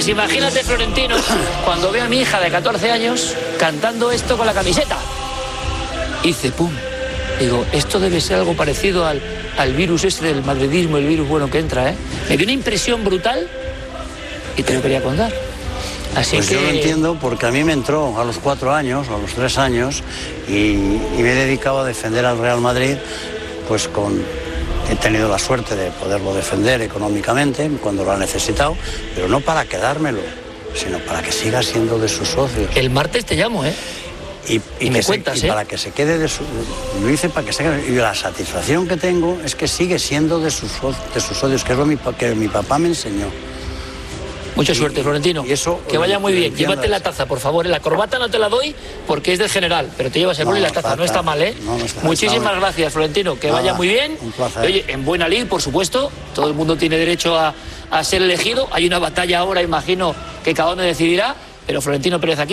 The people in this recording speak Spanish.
Pues imagínate, Florentino, cuando veo a mi hija de 14 años cantando esto con la camiseta. Hice pum. Digo, esto debe ser algo parecido al virus este del madridismo, el virus bueno que entra, ¿eh? Me dio una impresión brutal y te lo quería contar. Así pues que... yo lo entiendo porque a mí me entró a los 4 años, a los 3 años, y me he dedicado a defender al Real Madrid, pues he tenido la suerte de poderlo defender económicamente cuando lo ha necesitado, pero no para quedármelo, sino para que siga siendo de sus socios. El martes te llamo, ¿eh? Y me cuentas, para que se quede lo hice para que se quede, y la satisfacción que tengo es que sigue siendo de sus socios, que es lo que mi papá me enseñó. Mucha suerte, Florentino. Y eso, que vaya muy bien. Llévate la taza, por favor. La corbata no te la doy porque es del general, pero te llevas el boli y la taza. No está mal, ¿eh? No está, muchísimas gracias, Florentino. Que vaya muy bien. Un placer. Oye, en buena lid, por supuesto. Todo el mundo tiene derecho a ser elegido. Hay una batalla ahora, imagino, que cada uno decidirá. Pero Florentino Pérez aquí.